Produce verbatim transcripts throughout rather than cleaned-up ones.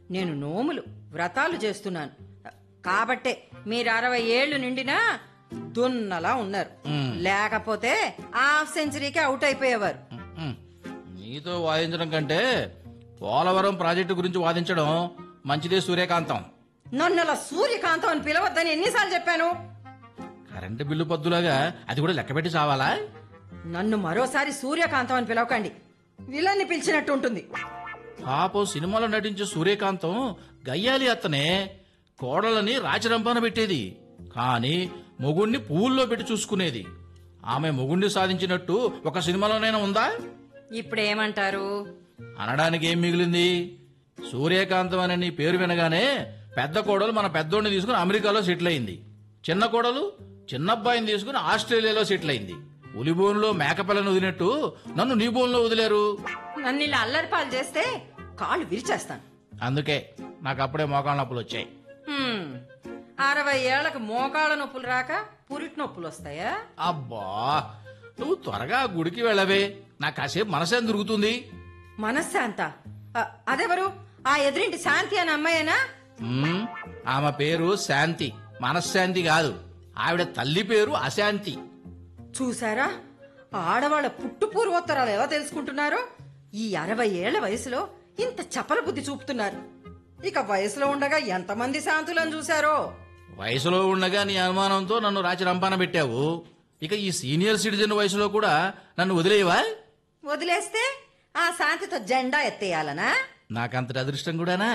నేను నోములు వ్రతాలు చేస్తున్నాను కాబట్టే మీరు అరవై ఏళ్లు నిండినా దున్నలా ఉన్నారు. లేకపోతే హాఫ్ సెంచరీకి అవుట్ అయిపోయేవారు. నీతో వాదించడం కంటే పోలవరం ప్రాజెక్టు గురించి వాదించడం మంచిదే సూర్యకాంతం. నన్ను అలా సూర్యకాంతం అని పిలవద్దని ఎన్నిసార్లు చెప్పాను? కరెంటు బిల్లు పద్దులాగా అది కూడా లెక్కపెట్టి చావాలా? నన్ను మరోసారి సూర్యకాంతం అని పిలవకండి, విలన్ని పిలిచినట్టు ఉంటుంది. పాపం సినిమాలో నటించే సూర్యకాంతం గయ్యాలి అత్తనే, కోడలని రాచరంపాన పెట్టేది, కానీ మొగుణ్ణి పువ్వుల్లో పెట్టి చూసుకునేది. ఆమె మొగుణ్ణి సాధించినట్టు ఒక సినిమాలోనైనా ఉందా? ఇప్పుడేమంటారు? అనడానికి ఏం మిగిలింది? సూర్యకాంతం అనే నీ పేరు వినగానే పెద్ద కోడలు మన పెద్దోడిని తీసుకుని అమెరికాలో సెటిల్ అయింది, చిన్న కోడలు చిన్నబ్బాయిని తీసుకుని ఆస్ట్రేలియాలో సెటిల్ అయింది. ఉలిబోన్లో మేకపిల్లను వదిలినట్టు నన్ను నీ బోన్లో వదిలేరు. నన్ను ఇలా అల్లరిపాలు చేస్తే కాళ్ళు విరిచేస్తాను. అందుకే నాకు అప్పుడే మోకాళ్ళ నొప్పులు వచ్చాయి. హ్మ్, అరవై ఏళ్లకు మోకాళ్ళ నొప్పులు రాక పురిటి నొప్పులు వస్తాయా? అబ్బా, నువ్వు త్వరగా గుడికి వెళ్ళవే, నాకు కాసేపు మనసేం దొరుకుతుంది. మనశ్శాంత? అ- అదెవరు? ఆ ఎదురింటి శాంతి అనే అమ్మాయేనా? ఉమ్, ఆమె పేరు శాంతి, మనశ్శాంతి కాదు. ఆవిడ తల్లి పేరు అశాంతి. చూసారా, ఆడవాళ్ళ పుట్టు పూర్వోత్తరాలు ఎలా తెలుసుకుంటున్నారో? ఈ అరవై ఏళ్ల వయసులో ఇంత చపల బుద్ధి చూపుతున్నారు. ఇక వయసులో ఉండగా ఎంతమంది శాంతులను చూశారో. వయసులో ఉండగా నీ అనుమానంతో నన్ను రాచి రంపాన పెట్టావు, ఇక ఈ సీనియర్ సిటిజన్ వయసులో కూడా నన్ను వదిలేవా? వదిలేస్తే ఆ శాంతితో జెండా ఎత్తేయాలనా? నాకంతటి అదృష్టం కూడానా?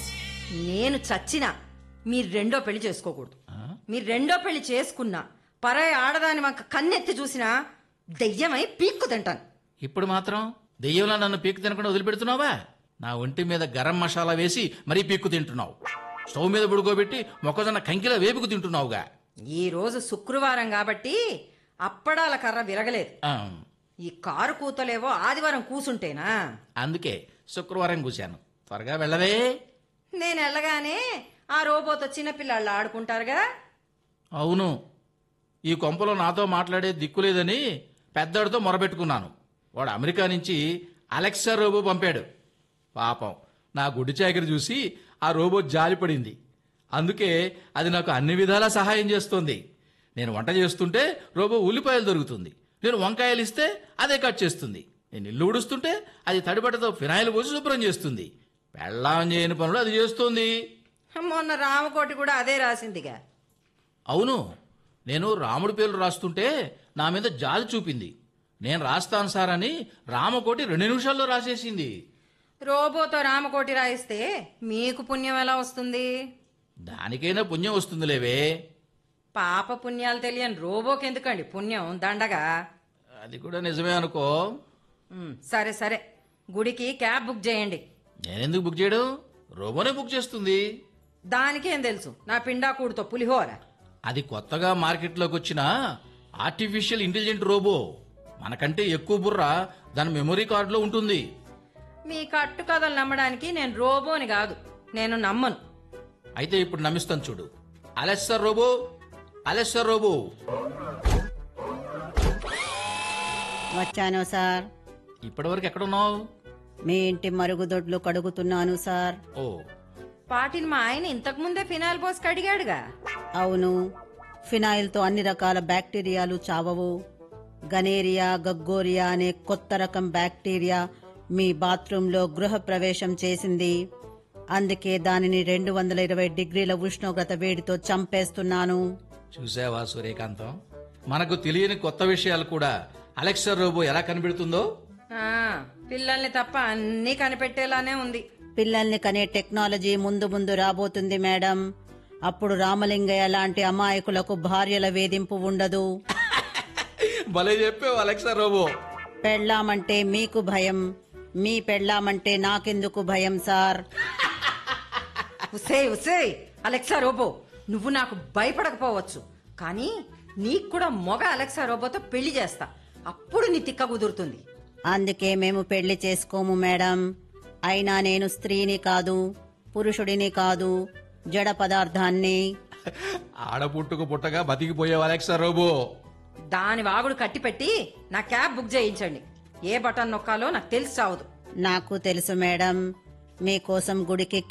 నేను చచ్చినా మీరు రెండో పెళ్లి చేసుకోకూడదు. మీరు రెండో పెళ్లి చేసుకున్నా పరాయి ఆడదాని వంక కన్నెత్తి చూసినా దెయ్యమై పీక్కు తింటాను. ఇప్పుడు మాత్రం దెయ్యంలా నన్ను పీక్కు తినకుండా వదిలిపెడుతున్నావా? నా ఒంటి మీద గరం మసాలా వేసి మరీ పీక్కు తింటున్నావు. స్టవ్ మీద పడుకోబెట్టి మొక్కజొన్న కంకిలా వేపుకు తింటున్నావుగా. ఈ రోజు శుక్రవారం కాబట్టి అప్పడాల కర్ర విరగలేదు. ఆ, ఈ కారు కూతలేవో ఆదివారం కూసుంటేనా? అందుకే శుక్రవారం కూశాను. త్వరగా వెళ్ళవే. నేను వెళ్ళగానే ఆ రోబోతో చిన్నపిల్లాళ్ళు ఆడుకుంటారుగా. అవును, ఈ కొంపలో నాతో మాట్లాడే దిక్కులేదని పెద్దడితో మొరబెట్టుకున్నాను. వాడు అమెరికా నుంచి అలెక్సా రోబో పంపాడు. పాపం నా గుడి చాకిరి చూసి ఆ రోబో జాలిపడింది. అందుకే అది నాకు అన్ని విధాలా సహాయం చేస్తోంది. నేను వంట చేస్తుంటే రోబో ఉల్లిపాయలు దొరుకుతుంది, నేను వంకాయలు ఇస్తే అదే కట్ చేస్తుంది, నేను ఇల్లు ఉడుస్తుంటే అది తడిబట్టతో ఫినాయిల్ పోసి శుభ్రం చేస్తుంది. పెళ్ళాం చేయని పనులు అది చేస్తుంది. మొన్న రామకోటి కూడా అదే రాసిందిగా. అవును, నేను రాముడి పేర్లు రాస్తుంటే నా మీద జాలి చూపింది. నేను రాస్తాను సార్ అని రామకోటి రెండు నిమిషాల్లో రాసేసింది. రోబోతో రామకోటి రాయిస్తే మీకు పుణ్యం ఎలా వస్తుంది? దానికైనా పుణ్యం వస్తుందిలేవే. పాప పుణ్యాలు తెలియని రోబోకి ఎందుకండి పుణ్యం దండగా? అది కూడా నిజమే అనుకో. ఉమ్, సరే సరే, గుడికి క్యాబ్ బుక్ చేయండి. నేనెందుకు బుక్ చేయడం? రోబోనే బుక్ చేస్తుంది. దానికేం తెలుసు నా పిండాకూడుతో పులిహోర? అది కొత్తగా మార్కెట్లోకి వచ్చిన ఆర్టిఫిషియల్ ఇంటెలిజెంట్ రోబో. మనకంటే ఎక్కువ బుర్ర దాని మెమొరీ కార్డులో ఉంటుంది. మీ కట్టు కథలు నమ్మడానికి నేను రోబోని కాదు, నేను నమ్మను. అయితే ఇప్పుడు నమ్మిస్తాను చూడు. Alexa robo, Alexa robo. వచ్చాను సార్. ఇప్పటివరకు ఎక్కడున్నావు? మీ ఇంటి మరుగుదొడ్లు కడుగుతున్నాను సార్. ఓ, పాటిని మా ఆయన ఇంతకు ముందే ఫినాయిల్ పోసి కడిగాడుగా. అవును, ఫినాయిల్తో అన్ని రకాల బ్యాక్టీరియాలు చావవు. గనేరియా గగ్గోరియా అనే కొత్త రకం బ్యాక్టీరియా మీ బాత్రూంలో గృహ ప్రవేశం చేసింది. అందుకే దానిని రెండు వందల ఇరవై డిగ్రీల ఉష్ణోగ్రత వేడితో చంపేస్తున్నాను. చూసావా సూర్యకాంతం, మనకు తెలియని కొత్త విషయాలు కూడా అలెక్సా రోబో ఎలా కనిపెడుతుందో. ఆ, పిల్లల్ని తప్ప అన్నీ కనిపెట్టేలానే ఉంది. పిల్లల్ని కనే టెక్నాలజీ ముందు ముందు రాబోతుంది మేడం. అప్పుడు రామలింగయ్య లాంటి అమాయకులకు భార్యల వేధింపు ఉండదు. భలే చెప్పావు అలెక్సా రోబో. పెళ్ళామంటే మీకు భయం, మీ పెళ్ళామంటే నాకెందుకు భయం సార్? ఉసే ఉసే అలెక్సా రోబో, నువ్వు నాకు భయపడకపోవచ్చు, కానీ నీకు కూడా మొగ అలెక్సా రోబోతో పెళ్లి చేస్తా. అప్పుడు నీ తిక్క కుదురుతుంది. అందుకే మేము పెళ్లి చేసుకోము మేడం. అయినా నేను స్త్రీని కాదు, పురుషుడిని కాదు, జడ పదార్థాన్ని. ఆడపుట్టుకు పుట్టగా బతికిపోయావు అలెక్సా రోబో. దాని వాగుడు కట్టిపెట్టి నా క్యాబ్ బుక్ చేయించండి. ఏ బటన్ నొక్కాలో నాకు తెలిసి చావదు. నాకు తెలుసు మేడం, మీకోసం గుడికి